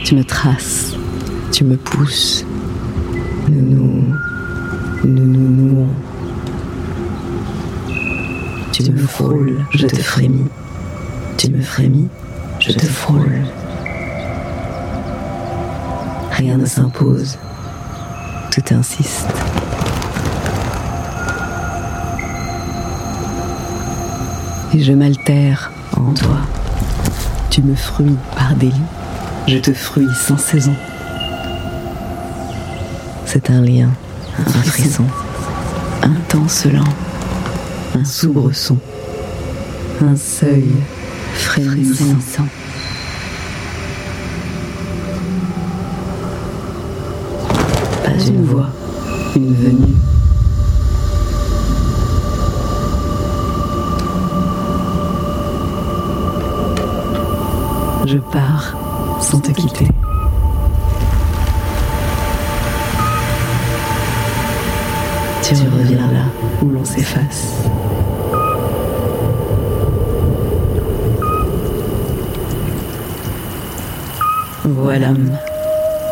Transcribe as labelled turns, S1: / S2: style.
S1: Tu me traces, tu me pousses, nous nouons. Tu me frôles, je te frémis. Tu me frémis, je te frôle. Rien ne s'impose, tout insiste. Et je m'altère en toi. Tu me fruis par délit, je te fruis sans saison. C'est un lien, un frisson, un tencelant, un soubresaut, un seuil frémissant. Pas une voix, une venue. Je pars sans te quitter. Tu reviens là où l'on s'efface. Voilà